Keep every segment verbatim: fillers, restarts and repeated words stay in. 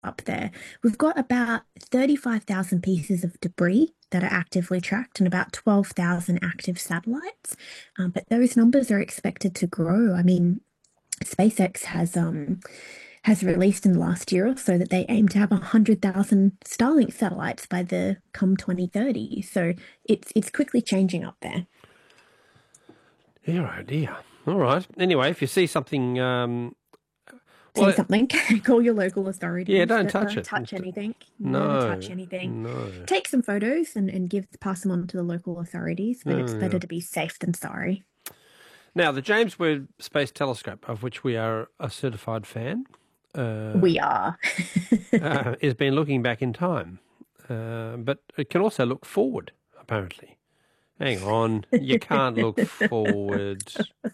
up there. We've got about thirty-five thousand pieces of debris that are actively tracked and about twelve thousand active satellites. Um, but those numbers are expected to grow. I mean, SpaceX has um, has released in the last year or so that they aim to have one hundred thousand Starlink satellites by the come twenty thirty. So it's it's quickly changing up there. Yeah, oh dear. All right. Anyway, if you see something, um, Say well, something, call your local yeah, authorities, don't but touch don't it. touch anything. Never touch No, anything. no. Take some photos and, and give pass them on to the local authorities, but it's Oh, better yeah. to be safe than sorry. Now, the James Webb Space Telescope, of which we are a certified fan, uh, We are. uh, has been looking back in time, uh, but it can also look forward, apparently. Hang on, you can't look forward.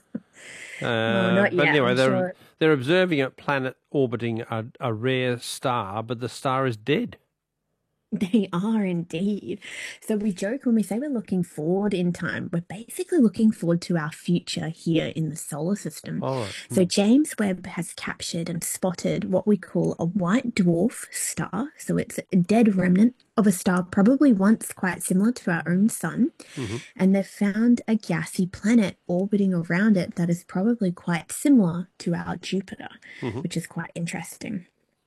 Oh, Uh, not but yet, anyway, I'm they're sure. they're observing a planet orbiting a, a rare star, but the star is dead. They are indeed. So we joke when we say we're looking forward in time, we're basically looking forward to our future here in the solar system. All right. So Hmm. James Webb has captured and spotted what we call a white dwarf star. So it's a dead remnant of a star, probably once quite similar to our own sun. Mm-hmm. And they've found a gassy planet orbiting around it that is probably quite similar to our Jupiter, Mm-hmm. which is quite interesting.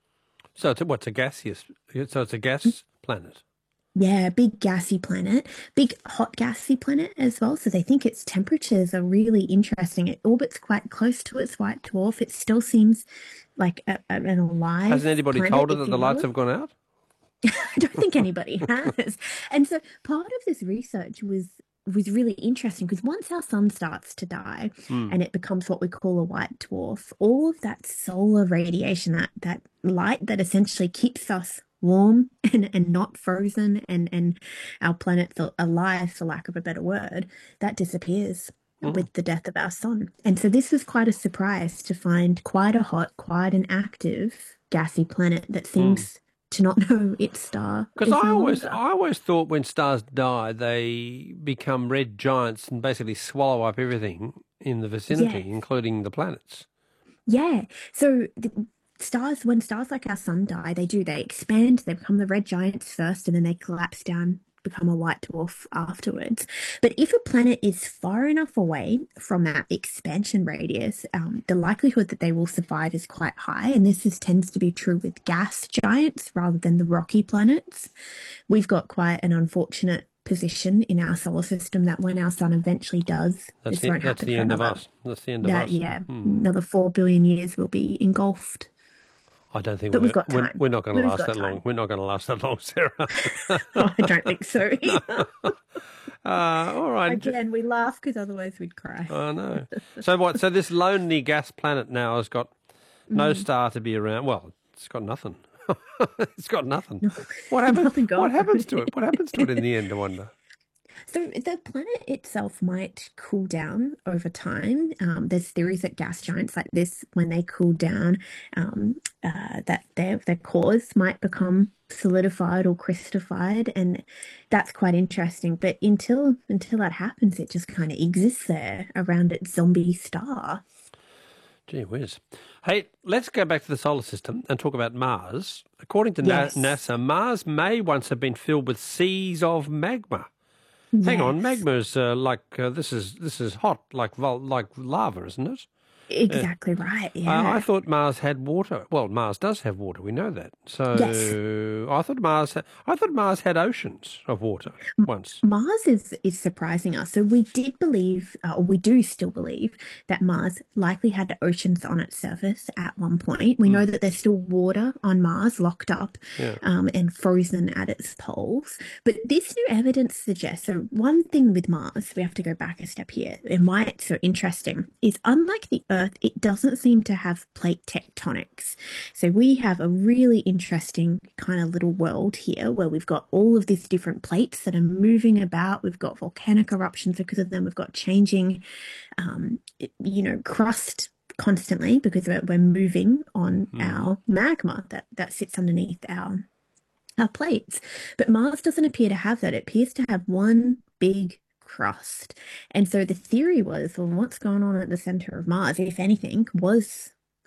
So it's a, what's a gaseous? So it's a gas planet. Yeah, big gassy planet, big hot gassy planet as well. So they think its temperatures are really interesting. It orbits quite close to its white dwarf. It still seems like a, a- an Hasn't alive anybody planet, told her if that you the lights will. have gone out? I don't think anybody has. And so part of this research was was really interesting because once our sun starts to die Hmm. and it becomes what we call a white dwarf, all of that solar radiation, that that light that essentially keeps us warm and, and not frozen and, and our planet alive, for lack of a better word, that disappears Hmm. with the death of our sun. And so this was quite a surprise to find quite a hot, quite an active gassy planet that Hmm. seems to not know its star Because is I no always, longer. I always thought when stars die, they become red giants and basically swallow up everything in the vicinity, Yes. including the planets. Yeah. So the stars, when stars like our sun die, they do, they expand, they become the red giants first, and then they collapse down, become a white dwarf afterwards. But if a planet is far enough away from that expansion radius, um, the likelihood that they will survive is quite high. And this is, tends to be true with gas giants rather than the rocky planets. We've got quite an unfortunate position in our solar system that when our sun eventually does, That's this the won't that's happen the for end of another, us. That's the end of that, us. yeah, Hmm. another four billion years will be engulfed. I don't think But we've we're got we're, time. we're not going to We've last got that long. time. We're not going to last that long, Sarah. I don't think so No. either. Uh, all right. Again, we laugh because otherwise we'd cry. I know. So what? So this lonely gas planet now has got no Mm, star to be around. Well, it's got nothing. It's got nothing. no, What happens? nothing What going for happens to it? What happens to it in it. the end? I wonder. So the planet itself might cool down over time. Um, there's theories that gas giants like this, when they cool down, um, uh, that their their cores might become solidified or crystallified, and that's quite interesting. But until until that happens, it just kind of exists there around its zombie star. Gee whiz. Hey, let's go back to the solar system and talk about Mars. According to Na- Yes, NASA, Mars may once have been filled with seas of magma. Hang on, yes. magma is uh, like uh, this is this is hot, like vol- like lava, isn't it? Yeah. Exactly right. Uh, I Yeah. thought Mars had water. Well, Mars does have water. We know that. Yes. So I thought Mars. Ha- I thought Mars had oceans of water once. Mars is is surprising us. So we did believe, uh, or we do still believe, that Mars likely had oceans on its surface at one point. We know Mm, that there's still water on Mars locked up yeah. um, and frozen at its poles. But this new evidence suggests, so one thing with Mars, we have to go back a step here, and why it's so interesting is unlike the Earth, it doesn't seem to have plate tectonics. So we have a really interesting kind of little world here where we've got all of these different plates that are moving about. We've got volcanic eruptions because of them. We've got changing, um, you know, crust constantly because we're, we're moving on Mm. our magma that, that sits underneath our our plates. But Mars doesn't appear to have that. It appears to have one big crust. And so the theory was, well, what's going on at the center of Mars, if anything, was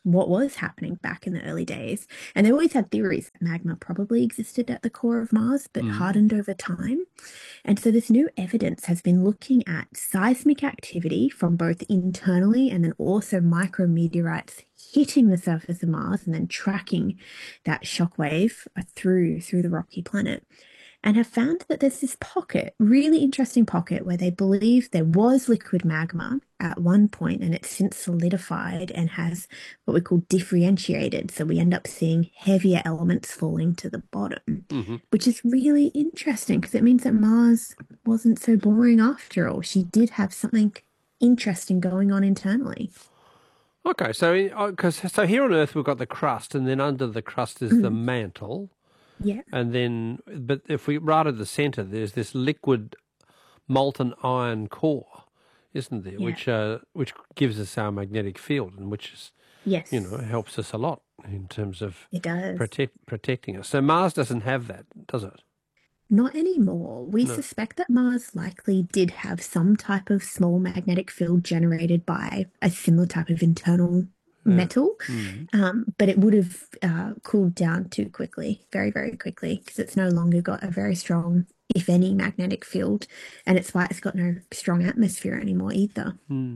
what was happening back in the early days. And they always had theories that magma probably existed at the core of Mars, but Mm. hardened over time. And so this new evidence has been looking at seismic activity from both internally and then also micrometeorites hitting the surface of Mars and then tracking that shockwave through through the rocky planet. And have found that there's this pocket, really interesting pocket, where they believe there was liquid magma at one point and it's since solidified and has what we call differentiated. So we end up seeing heavier elements falling to the bottom, Mm-hmm. which is really interesting because it means that Mars wasn't so boring after all. She did have something interesting going on internally. Okay, so because so here on Earth we've got the crust, and then under the crust is the Mm. mantle. Yeah. And then, but if we right at the centre, there's this liquid molten iron core, isn't there? Yeah. Which uh, which gives us our magnetic field, and which is, Yes. you know, helps us a lot in terms of It does. protect protecting us. So Mars doesn't have that, does it? Not anymore. We No. suspect that Mars likely did have some type of small magnetic field generated by a similar type of internal Yeah. metal, Mm. um, but it would have uh, cooled down too quickly, very, very quickly, because it's no longer got a very strong, if any, magnetic field, and it's why it's got no strong atmosphere anymore either. Mm.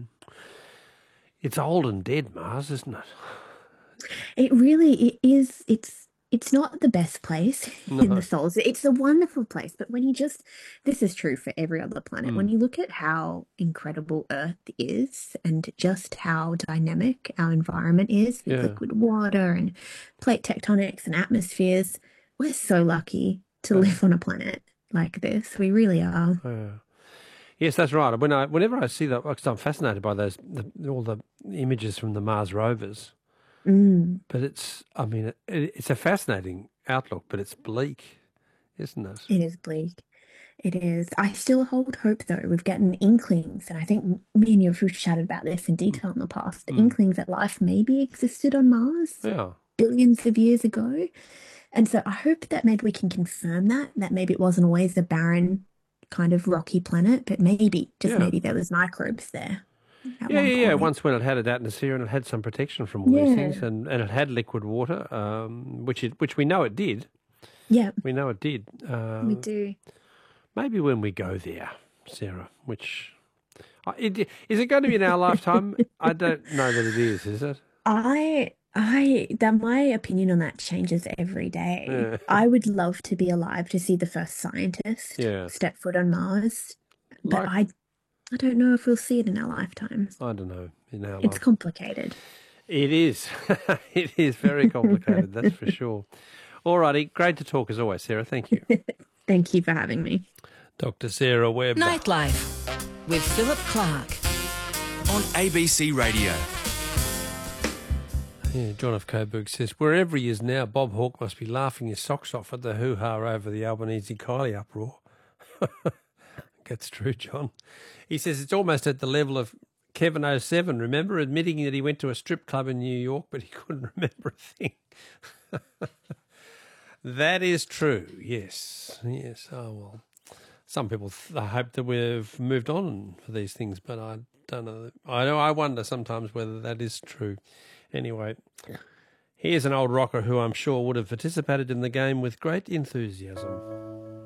It's old and dead, Mars, isn't it? It really it is. It's it's not the best place in No. the solar system. It's a wonderful place, but when you just this is true for every other planet. When Mm. you look at how incredible Earth is and just how dynamic our environment is with Yeah. liquid water and plate tectonics and atmospheres, we're so lucky to Yeah. live on a planet like this. We really are. Yeah. Yes, that's right. When I, whenever I see that, because I'm fascinated by those, the, all the images from the Mars rovers. Mm. But it's, I mean, it, it's a fascinating outlook, but it's bleak, isn't it? It is bleak. It is. I still hold hope, though. We've gotten inklings, and I think me and you have chatted about this in detail in the past. The Mm. inklings that life maybe existed on Mars Yeah. billions of years ago. And so I hope that maybe we can confirm that, that maybe it wasn't always a barren kind of rocky planet, but maybe, just Yeah. maybe there was microbes there at Yeah, one yeah, yeah. point. Once when it had an atmosphere and it had some protection from all these Yeah. things, and, and it had liquid water, um, which it which we know it did. Yeah, We know it did. Uh, we do. maybe when we go there, Sarah. Which uh, it, is it going to be in our lifetime? I don't know that it is. Is it? I I that my opinion on that changes every day. Yeah. I would love to be alive to see the first scientist Yeah. step foot on Mars, but Like, I I don't know if we'll see it in our lifetimes. I don't know. In our It's life, complicated. it is. It is very complicated. That's for sure. All righty, great to talk as always, Sarah. Thank you, Thank you for having me. Doctor Sarah Webb. Nightlife with Philip Clark. On A B C Radio. Yeah, John F. Coburg says, wherever he is now, Bob Hawke must be laughing his socks off at the hoo-ha over the Albanese Kylie uproar. That's true, John. He says it's almost at the level of Kevin oh seven, remember, admitting that he went to a strip club in New York, but he couldn't remember a thing. That is true, yes. Yes, oh well. Some people th- I hope that we've moved on for these things, but I don't know. I know. I wonder sometimes whether that is true. Anyway, here's an old rocker who I'm sure would have participated in the game with great enthusiasm.